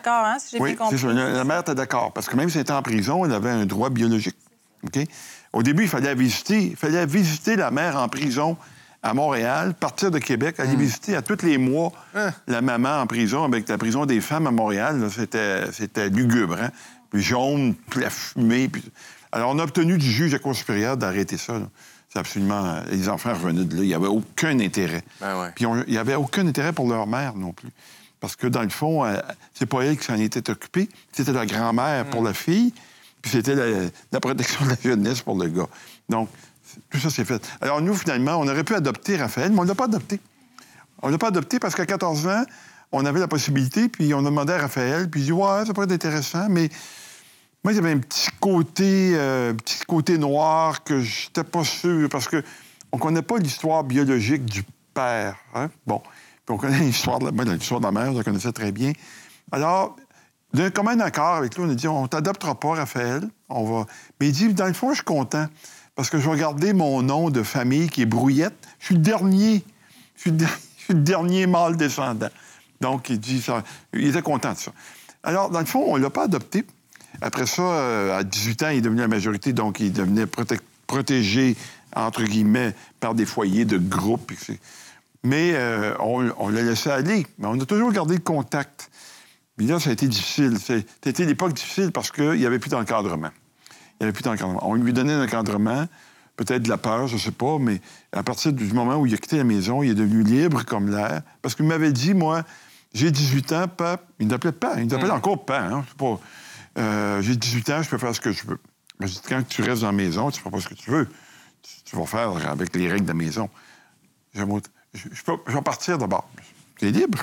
d'accord, hein, si j'ai bien compris. Oui, c'est ça. La mère était d'accord. Parce que même si elle était en prison, elle avait un droit biologique. OK? Au début, il fallait visiter la mère en prison à Montréal, partir de Québec, aller visiter à tous les mois la maman en prison, avec la prison des femmes à Montréal. Là, c'était lugubre, hein? Puis jaune, puis la fumée. Puis... Alors, on a obtenu du juge de Cour supérieure d'arrêter ça. Là. C'est absolument... Les enfants revenaient de là. Il n'y avait aucun intérêt. Ben ouais. Puis il n'y avait aucun intérêt pour leur mère non plus. Parce que, dans le fond, c'est pas elle qui s'en était occupée. C'était la grand-mère pour la fille, puis c'était la protection de la jeunesse pour le gars. Donc, tout ça, c'est fait. Alors, nous, finalement, on aurait pu adopter Raphaël, mais on ne l'a pas adopté. On ne l'a pas adopté parce qu'à 14 ans, on avait la possibilité, puis on a demandé à Raphaël, puis il dit « Ouais, ça pourrait être intéressant, mais... » Moi, il y avait un petit côté noir que je n'étais pas sûr, parce qu'on ne connaît pas l'histoire biologique du père. Hein? Bon, puis on connaît l'histoire de la mère, je la connaissais très bien. Alors, d'un commun accord avec lui, on a dit, on ne t'adoptera pas, Raphaël, on va... Mais il dit, dans le fond, je suis content, parce que je vais garder mon nom de famille qui est Brouillette. Je suis le dernier. Je suis le dernier mâle descendant. Donc, il dit ça. Il était content de ça. Alors, dans le fond, on ne l'a pas adopté. Après ça, à 18 ans, il est devenu la majorité, donc il devenait protégé, entre guillemets, par des foyers de groupe. Mais on l'a laissé aller. Mais on a toujours gardé le contact. Puis là, ça a été difficile. C'était l'époque difficile parce qu'il n'y avait plus d'encadrement. On lui donnait un encadrement, peut-être de la peur, je ne sais pas, mais à partir du moment où il a quitté la maison, il est devenu libre comme l'air. Parce qu'il m'avait dit, moi, j'ai 18 ans, Pap. Il m'appelait Pap. Il m'appelle encore Pap, hein? C'est pas... j'ai 18 ans, je peux faire ce que je veux. Mais quand tu restes dans la maison, tu ne feras pas ce que tu veux. Tu vas faire avec les règles de la maison. Je vais partir d'abord. Tu es libre.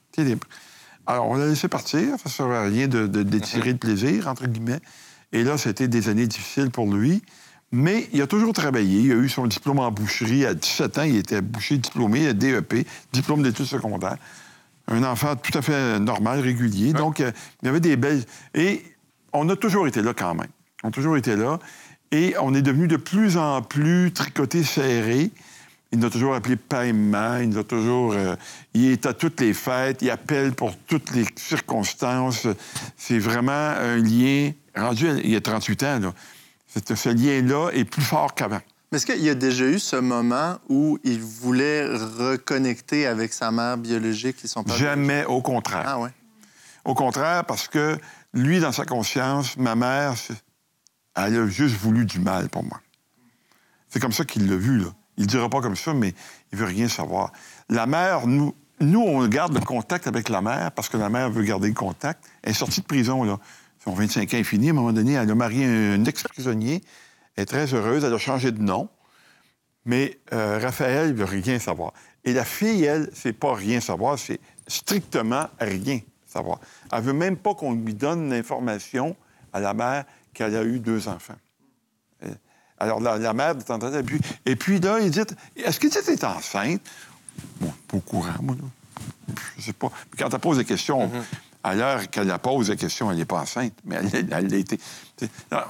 Alors, on l'a laissé partir. Ça ne servait à rien d'étirer le plaisir, entre guillemets. Et là, c'était des années difficiles pour lui. Mais il a toujours travaillé. Il a eu son diplôme en boucherie. À 17 ans, il était boucher diplômé, il a DEP, diplôme d'études secondaires. Un enfant tout à fait normal, régulier. Donc, il y avait des belles... Et on a toujours été là quand même. On a toujours été là. Et on est devenu de plus en plus tricoté, serré. Il nous a toujours appelé paillement. Il nous a toujours... il est à toutes les fêtes. Il appelle pour toutes les circonstances. C'est vraiment un lien... Rendu, il y a 38 ans, là. Ce lien-là est plus fort qu'avant. Mais est-ce qu'il y a déjà eu ce moment où il voulait reconnecter avec sa mère biologique et son père Jamais, biologique? au contraire. Ah ouais. Au contraire, parce que lui, dans sa conscience, ma mère, elle a juste voulu du mal pour moi. C'est comme ça qu'il l'a vu, là. Il ne dira pas comme ça, mais il veut rien savoir. La mère, nous, on garde le contact avec la mère parce que la mère veut garder le contact. Elle est sortie de prison, là. Son 25 ans est fini. À un moment donné, elle a marié un ex-prisonnier. Elle est très heureuse. Elle a changé de nom. Mais Raphaël ne veut rien savoir. Et la fille, elle, c'est pas rien savoir, c'est strictement rien savoir. Elle veut même pas qu'on lui donne l'information à la mère qu'elle a eu 2 enfants. Alors, la mère est en train de... Et puis là, il dit, est-ce que tu es enceinte? Bon, pas au courant, moi, là. Je sais pas. Puis quand elle pose des questions, à l'heure qu'elle la pose des questions, elle n'est pas enceinte, mais elle l'a été. Alors,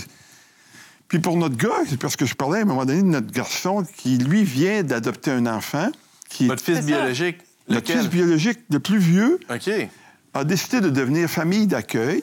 Puis pour notre gars, c'est parce que je parlais à un moment donné de notre garçon qui, lui, vient d'adopter un enfant. Votre fils biologique? Notre fils biologique, le plus vieux, OK. a décidé de devenir famille d'accueil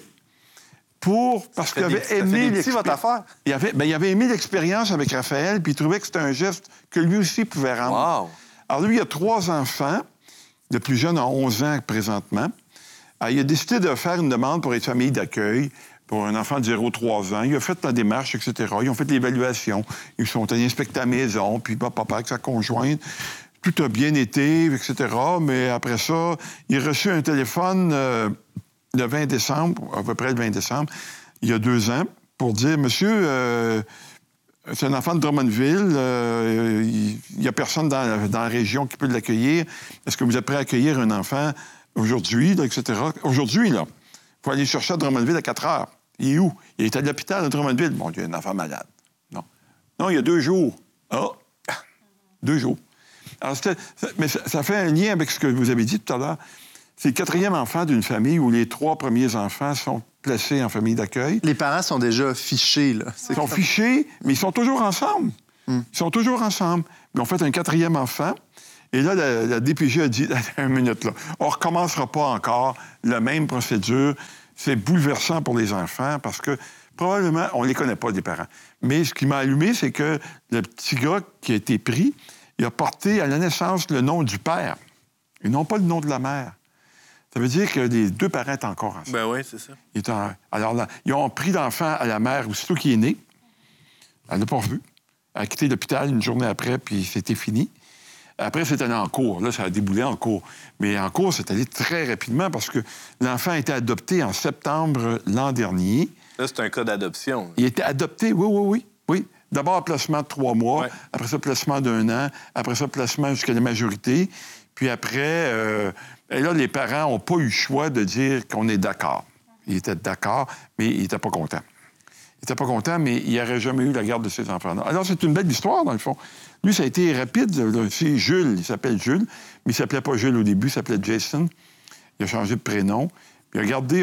parce qu'il avait aimé votre affaire. Il avait aimé l'expérience avec Raphaël, puis il trouvait que c'était un geste que lui aussi pouvait rendre. Wow. Alors lui, il a 3 enfants. Le plus jeune a 11 ans présentement. Alors, il a décidé de faire une demande pour être famille d'accueil pour un enfant de 0-3 ans. Il a fait la démarche, etc. Ils ont fait l'évaluation. Ils sont allés inspecter la maison, puis papa avec sa conjointe. Tout a bien été, etc. Mais après ça, il a reçu un téléphone le 20 décembre, à peu près le 20 décembre, il y a 2 ans, pour dire, monsieur, c'est un enfant de Drummondville, il n'y a personne dans la région qui peut l'accueillir. Est-ce que vous êtes prêt à accueillir un enfant aujourd'hui, là, etc. Aujourd'hui, là, il faut aller chercher à Drummondville à 4 heures. Il est où? Il est à l'hôpital à Drummondville. Bon, il y a un enfant malade. Non, il y a 2 jours. Ah! 2 jours. Alors, mais ça fait un lien avec ce que vous avez dit tout à l'heure. C'est le 4e enfant d'une famille où les 3 premiers enfants sont placés en famille d'accueil. Les parents sont déjà fichés, là. Ils sont fichés, mais ils sont toujours ensemble. Ils sont toujours ensemble. Ils ont fait un 4e enfant. Et là, la DPJ a dit, une minute, là, on ne recommencera pas encore la même procédure. C'est bouleversant pour les enfants parce que probablement, on ne les connaît pas, les parents. Mais ce qui m'a allumé, c'est que le petit gars qui a été pris, il a porté à la naissance le nom du père et non pas le nom de la mère. Ça veut dire que les deux parents étaient encore ensemble. Ben oui, c'est ça. Alors là, ils ont pris l'enfant à la mère aussitôt qu'il est né. Elle l'a pas revu. Elle a quitté l'hôpital une journée après, puis c'était fini. Après, c'est allé en cours. Là, ça a déboulé en cours. Mais en cours, c'est allé très rapidement parce que l'enfant a été adopté en septembre l'an dernier. Là, c'est un cas d'adoption. Il a été adopté, oui. D'abord, placement de 3 mois. Ouais. Après ça, placement d'1 an. Après ça, placement jusqu'à la majorité. Puis après, et là, les parents n'ont pas eu le choix de dire qu'on est d'accord. Ils étaient d'accord, mais ils n'étaient pas contents. Il n'était pas content, mais il n'aurait jamais eu la garde de ses enfants-là. Alors, c'est une belle histoire, dans le fond. Lui, ça a été rapide. C'est Jules, il s'appelle Jules, mais il ne s'appelait pas Jules au début, il s'appelait Jason. Il a changé de prénom. Puis, regardez,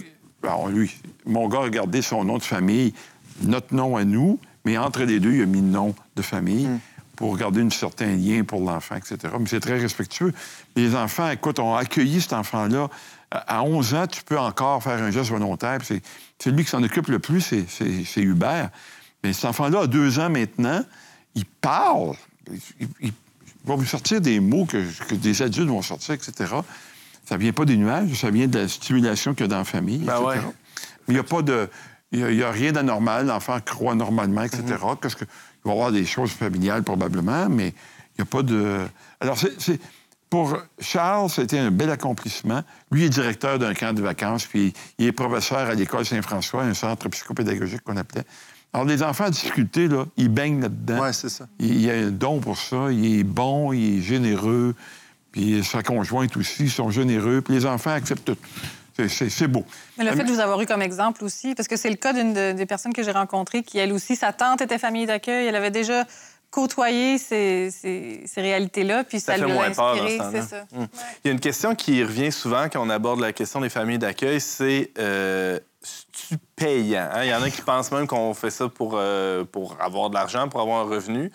mon gars a gardé son nom de famille, notre nom à nous, mais entre les deux, il a mis le nom de famille pour garder un certain lien pour l'enfant, etc. Mais c'est très respectueux. Les enfants, écoute, ont accueilli cet enfant-là. À 11 ans, tu peux encore faire un geste volontaire. C'est lui qui s'en occupe le plus, c'est Hubert. Mais cet enfant-là a 2 ans maintenant. Il parle. Il va vous sortir des mots que des adultes vont sortir, etc. Ça vient pas des nuages, ça vient de la stimulation qu'il y a dans la famille, etc. Ouais. Mais il n'y a pas de... Il n'y a rien d'anormal. L'enfant croit normalement, etc. Qu'est-ce que... Il va y avoir des choses familiales, probablement, mais il n'y a pas de... Alors, pour Charles, c'était un bel accomplissement. Lui est directeur d'un camp de vacances, puis il est professeur à l'École Saint-François, un centre psychopédagogique qu'on appelait. Alors, les enfants en difficulté, là, ils baignent là-dedans. Oui, c'est ça. Il a un don pour ça. Il est bon, il est généreux. Puis sa conjointe aussi, ils sont généreux. Puis les enfants acceptent tout. C'est beau. Mais le fait de vous avoir eu comme exemple aussi, parce que c'est le cas d'une des personnes que j'ai rencontrées qui, elle aussi, sa tante était famille d'accueil. Elle avait déjà côtoyer ces réalités-là, puis ça lui a inspiré, c'est ça. Il y a une question qui revient souvent quand on aborde la question des familles d'accueil, c'est c'est-tu payant? Hein? Il y en a qui pensent même qu'on fait ça pour avoir de l'argent, pour avoir un revenu.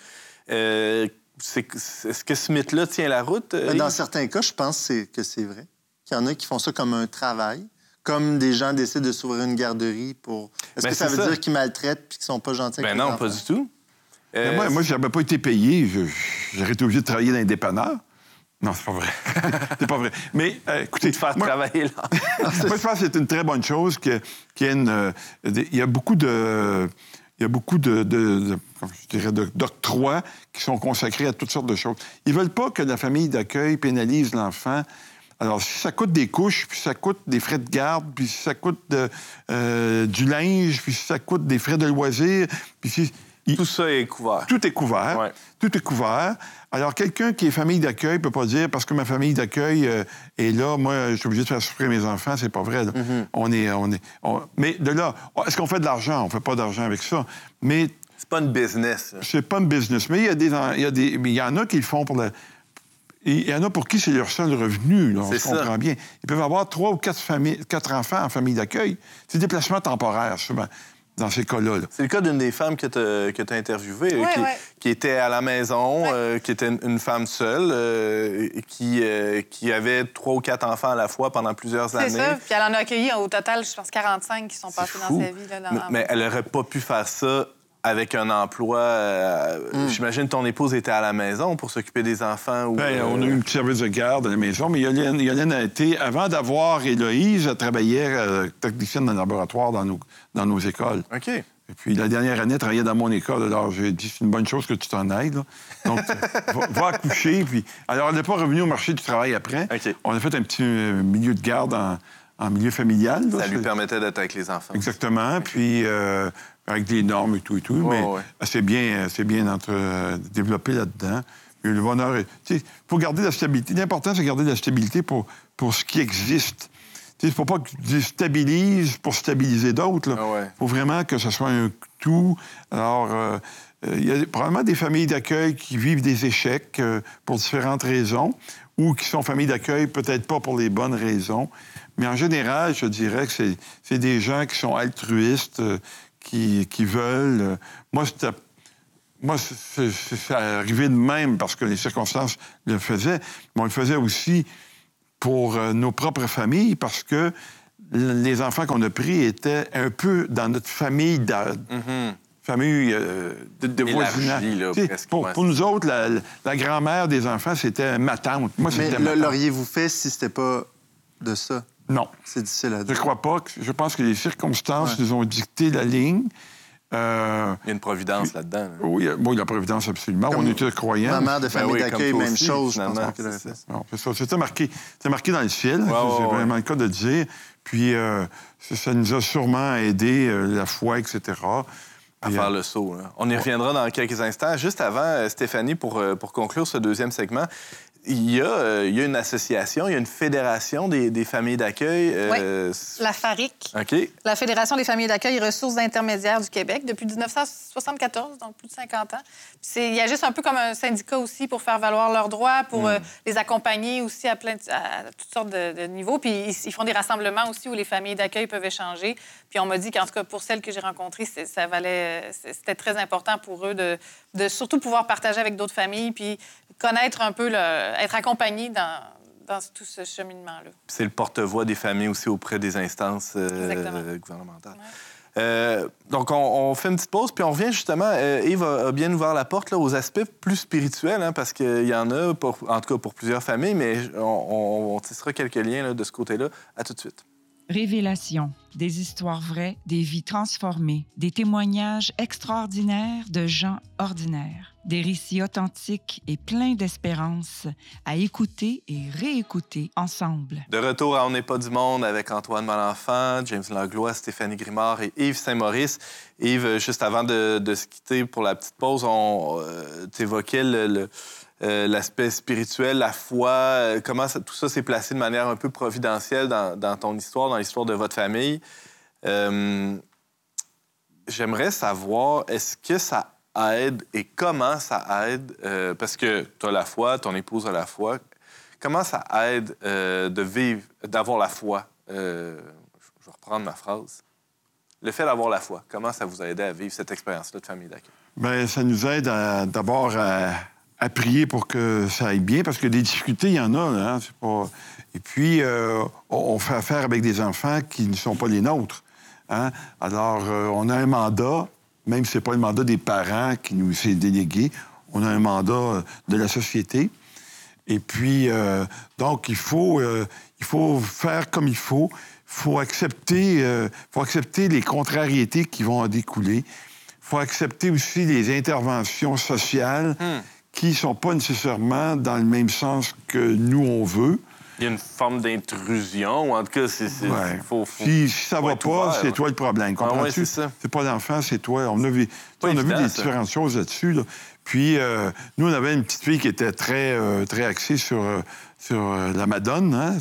Est-ce que ce mythe-là tient la route? Dans certains cas, je pense que c'est vrai. Qu'il y en a qui font ça comme un travail. Comme des gens décident de s'ouvrir une garderie pour... Est-ce que ça veut dire qu'ils maltraitent puis qu'ils sont pas gentils avec les enfants? Non, pas du tout. Moi, je n'avais pas été payé. J'aurais été obligé de travailler dans un dépanneur. Non, c'est pas vrai. C'est pas vrai. Mais écoutez... De faire travailler, là. Moi, je pense que c'est une très bonne chose qu'il y a beaucoup de... Il y a beaucoup d'octrois qui sont consacrés à toutes sortes de choses. Ils ne veulent pas que la famille d'accueil pénalise l'enfant. Alors, si ça coûte des couches, puis ça coûte des frais de garde, puis si ça coûte du linge, puis si ça coûte des frais de loisirs, puis si... Tout ça est couvert. Tout est couvert. Ouais. Tout est couvert. Alors, quelqu'un qui est famille d'accueil peut pas dire, parce que ma famille d'accueil est là, moi, je suis obligé de faire souffrir mes enfants. C'est pas vrai. Là. Mais de là, est-ce qu'on fait de l'argent? On fait pas d'argent avec ça. Mais... C'est pas une business. Là. C'est pas une business. Mais il y en a qui le font pour la... Il y en a pour qui c'est leur seul revenu, là, on se comprend bien. Ils peuvent avoir 3 ou 4 enfants en famille d'accueil. C'est des placements temporaires, souvent, dans ces cas-là. C'est le cas d'une des femmes que tu as interviewées, qui était à la maison, qui était une femme seule, qui avait 3 ou 4 enfants à la fois pendant plusieurs années. C'est ça, puis elle en a accueilli au total, je pense, 45 qui sont passés dans sa vie. Là, mais elle n'aurait pas pu faire ça avec un emploi. J'imagine que ton épouse était à la maison pour s'occuper des enfants. Ou, on a eu un petit service de garde à la maison, mais Yolène a été, avant d'avoir Héloïse, elle travaillait technicienne dans le laboratoire dans nos écoles. OK. Et puis la dernière année, elle travaillait dans mon école. Alors j'ai dit, c'est une bonne chose que tu t'en ailles. Là. Donc, va accoucher. Puis... Alors, elle n'est pas revenue au marché du travail après. Okay. On a fait un petit milieu de garde en milieu familial. Là. Ça lui permettait d'être avec les enfants. Exactement. Puis... avec des normes et tout. Mais c'est bien développé là-dedans. Et le bonheur... Il faut garder la stabilité. L'important, c'est garder la stabilité pour ce qui existe. Il ne faut pas que tu déstabilises pour stabiliser d'autres. Il faut vraiment que ce soit un tout. Alors, il y a probablement des familles d'accueil qui vivent des échecs pour différentes raisons ou qui sont familles d'accueil peut-être pas pour les bonnes raisons. Mais en général, je dirais que c'est des gens qui sont altruistes, qui veulent... Moi, moi, c'est arrivé de même parce que les circonstances le faisaient. Mais on le faisait aussi pour nos propres familles parce que les enfants qu'on a pris étaient un peu dans notre famille famille de voisinage. Pour nous autres, la grand-mère des enfants, c'était ma tante. Moi, c'était ma tante. L'auriez-vous fait si c'était pas de ça? Non. C'est difficile à dire. Je crois pas. Je pense que les circonstances nous ont dicté la ligne. Il y a une providence là-dedans. Là. Oui, la providence, absolument. On était croyants. Ma mère de famille d'accueil, même chose. C'était marqué dans le ciel. C'est vraiment le cas de le dire. Puis ça nous a sûrement aidé, la foi, etc. À faire le saut. Là. On y reviendra dans quelques instants. Juste avant, Stéphanie, pour conclure ce deuxième segment, il y a une association, il y a une fédération des familles d'accueil. Oui, la FARIC. OK. La Fédération des familles d'accueil et ressources intermédiaires du Québec, depuis 1974, donc plus de 50 ans. Il y a juste un peu comme un syndicat aussi pour faire valoir leurs droits, pour les accompagner aussi à toutes sortes de niveaux. Puis ils font des rassemblements aussi où les familles d'accueil peuvent échanger. Puis on m'a dit qu'en tout cas, pour celles que j'ai rencontrées, c'était très important pour eux de surtout pouvoir partager avec d'autres familles, puis connaître un peu, être accompagné dans tout ce cheminement-là. C'est le porte-voix des familles aussi auprès des instances gouvernementales. Ouais. Donc, on fait une petite pause, puis on revient justement. Yves a bien ouvert la porte là, aux aspects plus spirituels, hein, parce qu'il y en a, en tout cas pour plusieurs familles, mais on tissera quelques liens là, de ce côté-là. À tout de suite. Révélation, des histoires vraies, des vies transformées, des témoignages extraordinaires de gens ordinaires, des récits authentiques et pleins d'espérance à écouter et réécouter ensemble. De retour à On n'est pas du monde avec Antoine Malenfant, James Langlois, Stéphanie Grimard et Yves Saint-Maurice. Yves, juste avant de se quitter pour la petite pause, tu évoquais l'aspect spirituel, la foi, comment tout ça s'est placé de manière un peu providentielle dans ton histoire, dans l'histoire de votre famille. J'aimerais savoir, est-ce que ça aide et comment ça aide, parce que tu as la foi, ton épouse a la foi, comment ça aide d'avoir la foi? Je vais reprendre ma phrase. Le fait d'avoir la foi, comment ça vous a aidé à vivre cette expérience-là de famille d'accueil? Bien, ça nous aide d'abord à prier pour que ça aille bien, parce que des difficultés, il y en a. Hein, c'est pas... Et puis, on fait affaire avec des enfants qui ne sont pas les nôtres. Hein? Alors, on a un mandat, même si ce n'est pas le mandat des parents qui nous est délégué, on a un mandat de la société. Et puis, donc, il faut faire comme il faut. Il faut accepter les contrariétés qui vont en découler. Il faut accepter aussi les interventions sociales qui ne sont pas nécessairement dans le même sens que nous, on veut. Il y a une forme d'intrusion, ou en tout cas, Si ça ne va pas, c'est toi le problème. Comprends-tu? C'est pas l'enfant, c'est toi. On a vu des différentes choses là-dessus. Là. Puis, nous, on avait une petite fille qui était très, très axée sur la Madone, hein,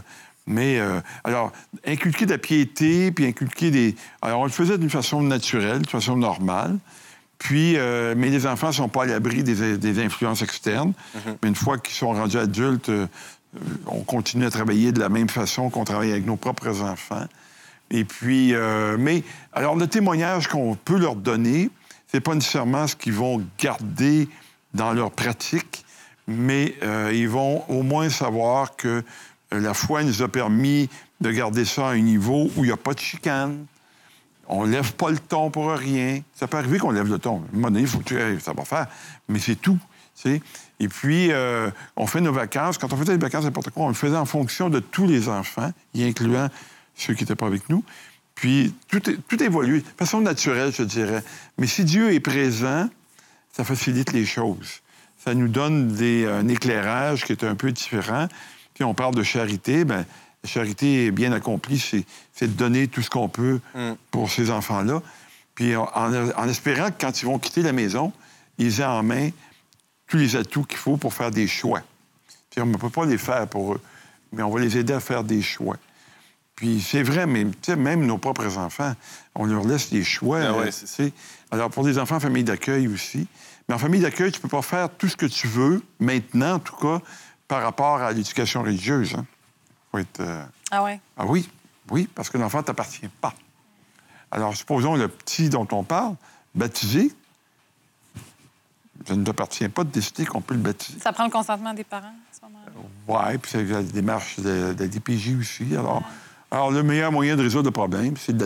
alors, inculquer de la piété, puis inculquer des... Alors, on le faisait d'une façon naturelle, d'une façon normale. Puis, mais les enfants ne sont pas à l'abri des influences externes. Mais une fois qu'ils sont rendus adultes, on continue à travailler de la même façon qu'on travaille avec nos propres enfants. Et puis, alors, le témoignage qu'on peut leur donner, c'est pas nécessairement ce qu'ils vont garder dans leur pratique, mais ils vont au moins savoir que la foi nous a permis de garder ça à un niveau où il n'y a pas de chicane. On ne lève pas le ton pour rien. Ça peut arriver qu'on lève le ton. À un moment donné, il faut que ça va faire. Mais c'est tout. T'sais. Et puis, on fait nos vacances. Quand on faisait les vacances, n'importe quoi, on le faisait en fonction de tous les enfants, y incluant ceux qui n'étaient pas avec nous. Puis, tout évolue. De façon naturelle, je dirais. Mais si Dieu est présent, ça facilite les choses. Ça nous donne un éclairage qui est un peu différent. Puis, on parle de charité. Bien, la charité bien accomplie, c'est de donner tout ce qu'on peut pour ces enfants-là. Puis en espérant que quand ils vont quitter la maison, ils aient en main tous les atouts qu'il faut pour faire des choix. Puis on ne peut pas les faire pour eux, mais on va les aider à faire des choix. Puis c'est vrai, mais même nos propres enfants, on leur laisse des choix. Alors pour les enfants en famille d'accueil aussi. Mais en famille d'accueil, tu ne peux pas faire tout ce que tu veux, maintenant en tout cas, par rapport à l'éducation religieuse. Hein. Ah ouais? Ah oui, parce que l'enfant ne t'appartient pas. Alors, supposons le petit dont on parle, baptisé, Ça ne nous appartient pas de décider qu'on peut le baptiser. Ça prend le consentement des parents, à ce moment-là? Oui, puis c'est la démarche de la DPJ aussi. Alors, le meilleur moyen de résoudre le problème, c'est de